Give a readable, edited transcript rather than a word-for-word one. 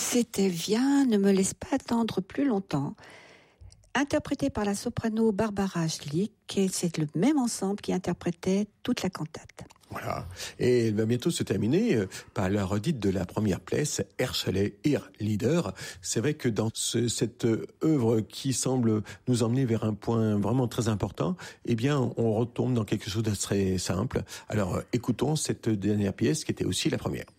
C'était Viens, ne me laisse pas attendre plus longtemps, interprété par la soprano Barbara Schlick, et c'est le même ensemble qui interprétait toute la cantate. Voilà. Et elle va bientôt se terminer par la redite de la première pièce, Herschel, Ir Leader. C'est vrai que dans cette œuvre qui semble nous emmener vers un point vraiment très important, eh bien, on retombe dans quelque chose de très simple. Alors, écoutons cette dernière pièce qui était aussi la première.